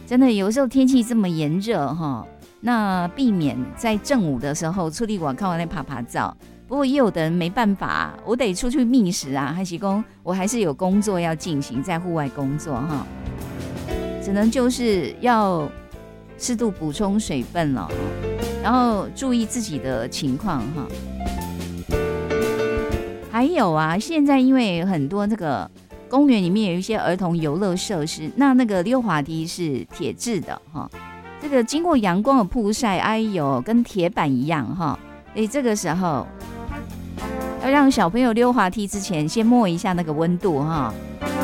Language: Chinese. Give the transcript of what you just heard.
真的有时候天气这么炎热哈，那避免在正午的时候出去外口来爬爬照。不过也有的人没办法，我得出去觅食啊，还是说我还是有工作要进行，在户外工作哈，只能就是要适度补充水分了，然后注意自己的情况哈。还有啊，现在因为很多这个公园里面有一些儿童游乐设施，那个溜滑梯是铁质的哈，这个经过阳光的曝晒，哎呦，跟铁板一样哈。所以这个时候要让小朋友溜滑梯之前，先摸一下那个温度哈，